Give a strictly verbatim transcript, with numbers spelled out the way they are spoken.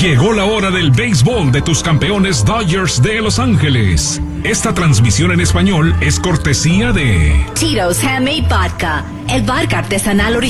Llegó la hora del béisbol de tus campeones Dodgers de Los Ángeles. Esta transmisión en español es cortesía de Tito's Handmade Vodka, el vodka artesanal original